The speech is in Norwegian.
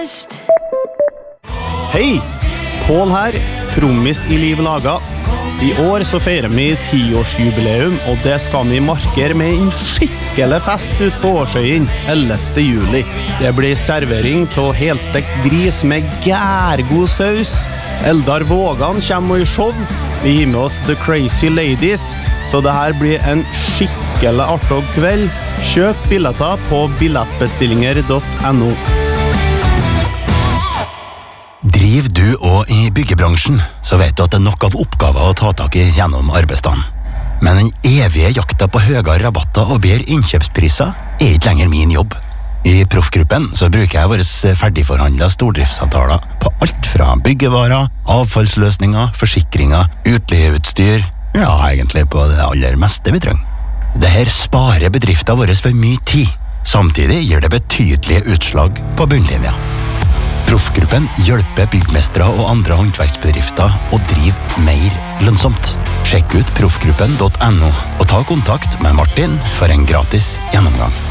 Hei, Pål her, trommis I Liv Laga. I år så feirer vi 10-årsjubileum, og det skal vi markere med en skikkelig fest ut på Årsøyen 11. juli. Det blir servering av helstekt gris med gærgod saus. Eldar Vågan kommer I show. Vi gir med oss The Crazy Ladies, så det her blir en skikkelig artig kveld. Kjøp billetter på billettbestillinger.no. Driv du og I byggebransjen, så vet du at det nok av oppgaver å ta tak I gjennom arbeidsdagen. Men den evige jakta på høyere rabatter og bedre innkjøpspriser ikke lenger min jobb. I Proffgruppen så bruker jeg våre ferdigforhandlede stordriftsavtaler på alt fra byggevarer, avfallsløsninger, forsikringer, utleieutstyr, ja, egentlig på det aller meste vi trenger. Dette sparer bedriften våre for mye tid. Samtidig gir det betydelige utslag på bunnlinja. Proffgruppen hjelper byggmestere og andre håndverksbedrifter å drive mer lønnsomt. Sjekk ut proffgruppen.no og ta kontakt med Martin for en gratis gjennomgang.